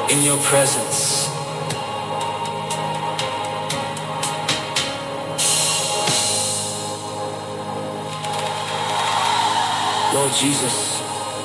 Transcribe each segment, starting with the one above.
in your presence. Lord Jesus,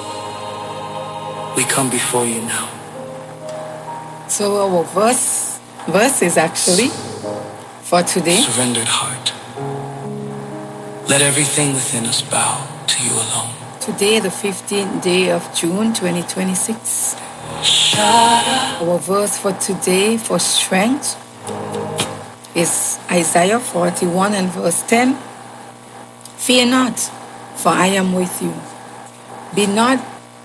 we come before you now. So our verse is actually for today. Surrendered heart. Let everything within us bow to you alone. Today, the 15th day of June 2026. Our verse for today for strength is Isaiah 41 and verse 10. Fear not, for I am with you. Be not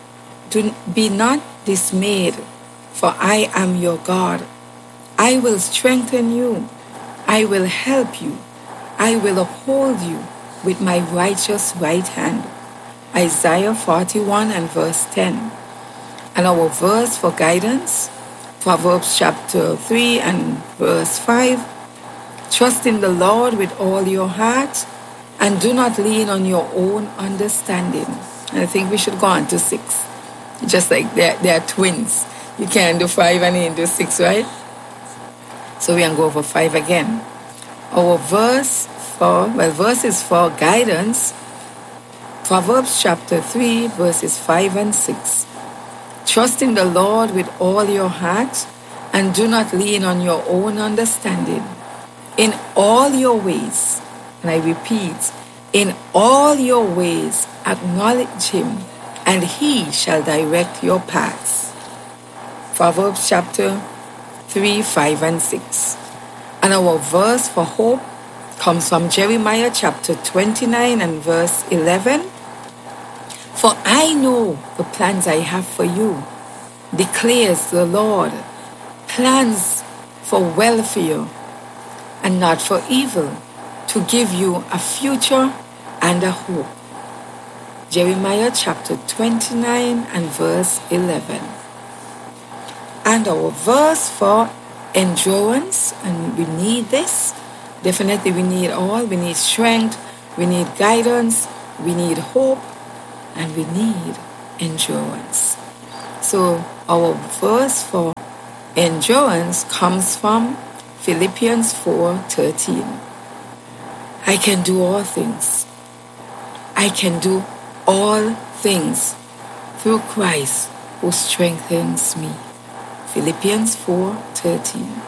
dismayed, for I am your God. I will strengthen you. I will help you. I will uphold you with my righteous right hand. Isaiah 41 and verse 10. And our verse for guidance, Proverbs chapter 3 and verse 5. Trust in the Lord with all your heart and do not lean on your own understanding. And I think we should go on to 6. Just like they're twins. You can't do 5 and you do 6, right? So we can go over 5 again. Our verses for guidance, Proverbs chapter 3, verses 5 and 6. Trust in the Lord with all your heart and do not lean on your own understanding. In all your ways, and I repeat, in all your ways acknowledge him, and he shall direct your paths. Proverbs chapter 3, 5 and 6. And our verse for hope comes from Jeremiah chapter 29 and verse 11. For I know the plans I have for you, declares the Lord, plans for welfare and not for evil, to give you a future and a hope. Jeremiah chapter 29 and verse 11. And our verse for endurance, and we need this. Definitely we need all. We need strength, we need guidance, we need hope, and we need endurance. So our verse for endurance comes from Philippians 4:13. I can do all things. I can do all things through Christ who strengthens me. Philippians 4:13.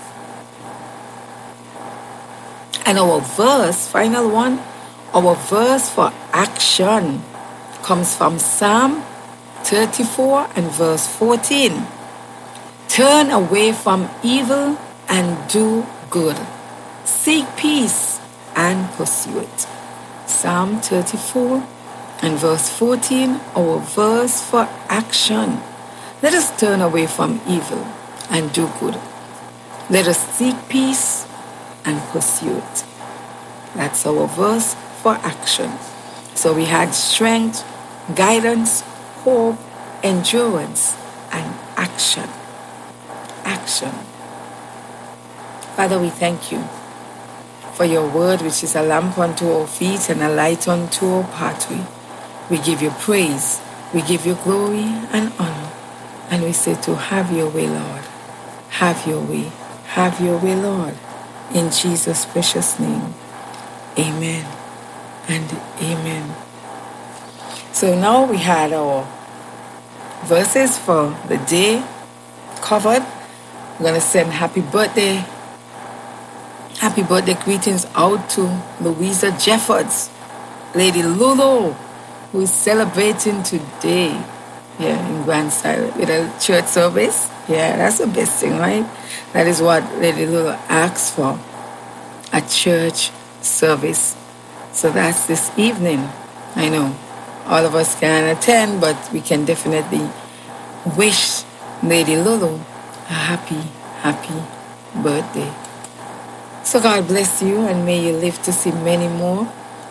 And our verse, final one, our verse for action comes from Psalm 34 and verse 14. Turn away from evil and do good. Seek peace and pursue it. Psalm 34 and verse 14, our verse for action. Let us turn away from evil and do good. Let us seek peace and pursue it. That's our verse for action. So we had strength, guidance, hope, endurance, and action. Action. Father, we thank you for your word, which is a lamp unto our feet and a light unto our pathway. We give you praise, we give you glory and honor, and we say to have your way, Lord. Have your way. Have your way, Lord. In Jesus' precious name, amen and amen. So now we had our verses for the day covered. We're going to send happy birthday greetings out to Louisa Jeffords, Lady Lulu, who is celebrating today here in Grand Style with a church service. Yeah, that's the best thing, right? That is what Lady Lulu asked for, a church service. So that's this evening. I know all of us can't attend, but we can definitely wish Lady Lulu a happy birthday. So God bless you, and may you live to see many more,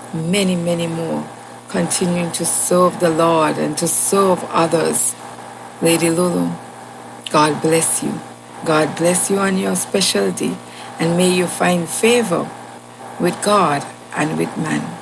continuing to serve the Lord and to serve others. Lady Lulu, God bless you. God bless you on your specialty, and may you find favor with God and with man.